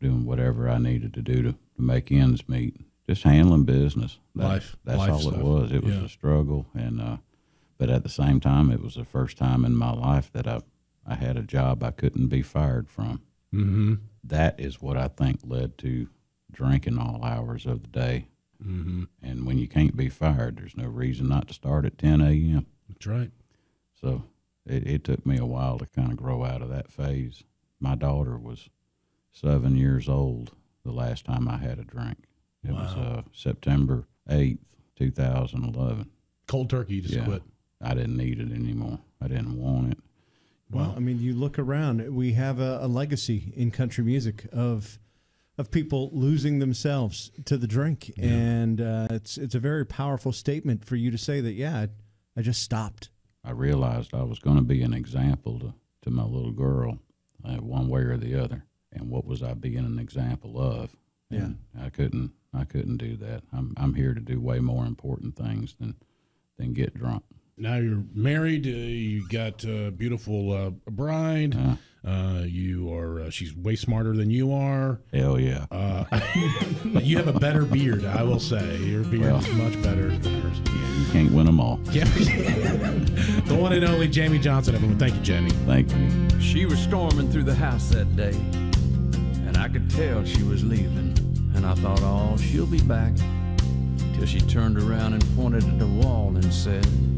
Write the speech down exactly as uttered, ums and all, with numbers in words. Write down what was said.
doing whatever I needed to do to, to make ends meet. Just handling business. That, Life. That's Life all stuff. it was. It was Yeah. a struggle. And, uh, but at the same time, it was the first time in my life that I, I had a job I couldn't be fired from. Mm-hmm. That is what I think led to drinking all hours of the day. Mm-hmm. And when you can't be fired, there's no reason not to start at ten a.m. That's right. So it, it took me a while to kind of grow out of that phase. My daughter was seven years old the last time I had a drink. It Wow. was uh, September eighth, two thousand eleven. Cold turkey, you just Yeah. quit. I didn't need it anymore. I didn't want it. Well, I mean, you look around, we have a, a legacy in country music of of people losing themselves to the drink. Yeah. And uh, it's it's a very powerful statement for you to say that, yeah, I, I just stopped. I realized I was going to be an example to, to my little girl, uh, one way or the other. And what was I being an example of? And yeah. I couldn't I couldn't do that. I'm I'm here to do way more important things than than get drunk. Now you're married. Uh, you got a beautiful uh, bride. Uh, Uh, you are. Uh, she's way smarter than you are. hell yeah. Uh, you have a better beard, I will say. Your beard Well, is much better than hers. Yeah, you can't win them all. Yeah. The one and only Jamie Johnson, everyone. Thank you, Jamie. Thank you. She was storming through the house that day, and I could tell she was leaving. And I thought, oh, she'll be back. Till she turned around and pointed at the wall and said,